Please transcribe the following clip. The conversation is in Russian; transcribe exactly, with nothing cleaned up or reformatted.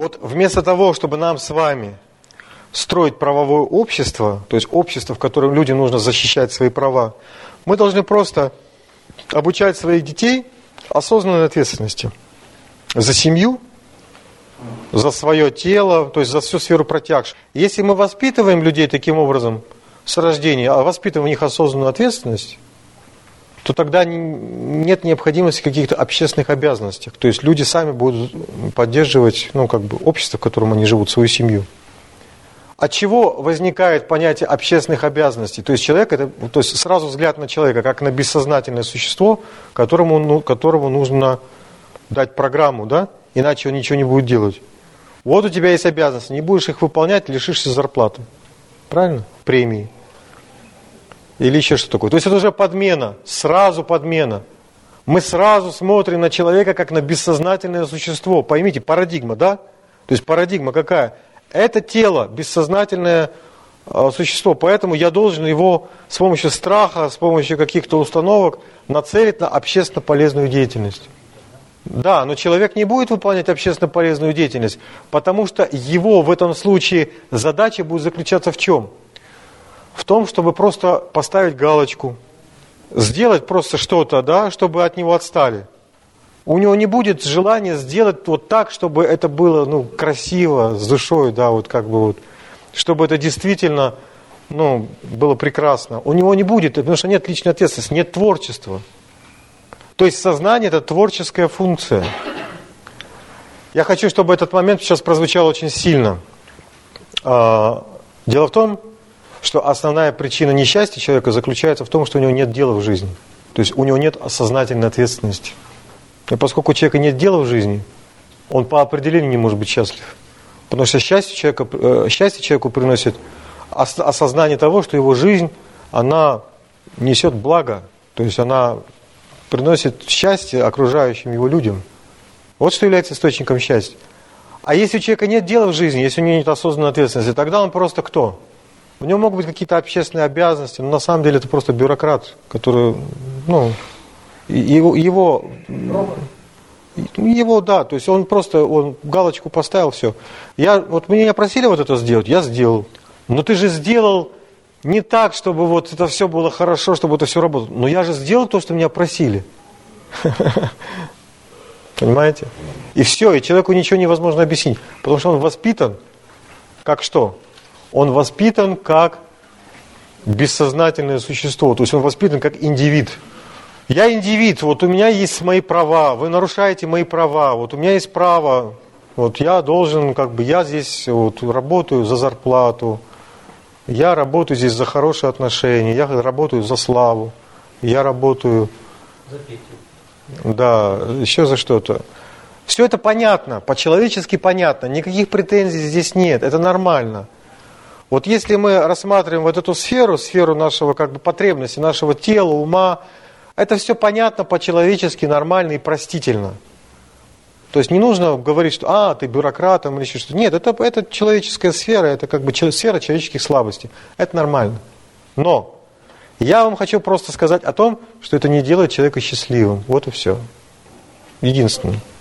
Вот вместо того, чтобы нам с вами строить правовое общество, то есть общество, в котором людям нужно защищать свои права, мы должны просто обучать своих детей осознанной ответственности за семью, за свое тело, то есть за всю сферу протягших. Если мы воспитываем людей таким образом с рождения, а воспитываем в них осознанную ответственность, то тогда нет необходимости в каких-то общественных обязанностях. То есть люди сами будут поддерживать, ну, как бы общество, в котором они живут, свою семью. От чего возникает понятие общественных обязанностей? То есть человек, это, то есть сразу взгляд на человека, как на бессознательное существо, которому, ну, которому нужно дать программу, да? Иначе он ничего не будет делать. Вот у тебя есть обязанности, не будешь их выполнять, лишишься зарплаты. Правильно? Премии. Или еще что такое. То есть это уже подмена, сразу подмена. Мы сразу смотрим на человека как на бессознательное существо. Поймите, парадигма, да? То есть парадигма какая? Это тело, бессознательное э, существо. Поэтому я должен его с помощью страха, с помощью каких-то установок нацелить на общественно полезную деятельность. Да, но человек не будет выполнять общественно полезную деятельность, потому что его в этом случае задача будет заключаться в чем? В том, чтобы просто поставить галочку, сделать просто что-то, да, чтобы от него отстали. У него не будет желания сделать вот так, чтобы это было, ну, красиво, с душой, да, вот как бы вот, чтобы это действительно, ну, было прекрасно. У него не будет, потому что нет личной ответственности, нет творчества. То есть сознание – это творческая функция. Я хочу, чтобы этот момент сейчас прозвучал очень сильно. Дело в том, что основная причина несчастья человека заключается в том, что у него нет дела в жизни. То есть у него нет сознательной ответственности. И поскольку у человека нет дела в жизни, он по определению не может быть счастлив. Потому что счастье, человека, счастье человеку приносит осознание того, что его жизнь, она несет благо. То есть она приносит счастье окружающим его людям. Вот что является источником счастья. А если у человека нет дела в жизни, если у него нет осознанной ответственности, тогда он просто кто? У него могут быть какие-то общественные обязанности, но на самом деле это просто бюрократ, который, ну, его, его, его, да, то есть он просто, он галочку поставил, все. Я, вот меня просили вот это сделать, я сделал. Но ты же сделал не так, чтобы вот это все было хорошо, чтобы это все работало. Но я же сделал то, что меня просили. Понимаете? И все, и человеку ничего невозможно объяснить. Потому что он воспитан, как что? Он воспитан как бессознательное существо. То есть он воспитан как индивид. Я индивид, вот у меня есть мои права, вы нарушаете мои права, вот у меня есть право, вот я должен, как бы, я здесь вот работаю за зарплату, я работаю здесь за хорошие отношения, я работаю за славу, я работаю... За Петю. Да, еще за что-то. Все это понятно, по-человечески понятно, никаких претензий здесь нет, это нормально. Вот если мы рассматриваем вот эту сферу, сферу нашего, как бы, потребности, нашего тела, ума, это все понятно, по-человечески, нормально и простительно. То есть не нужно говорить, что а, ты бюрократ там, или еще что-то. Нет, это, это человеческая сфера, это как бы сфера человеческих слабостей. Это нормально. Но я вам хочу просто сказать о том, что это не делает человека счастливым. Вот и все. Единственное.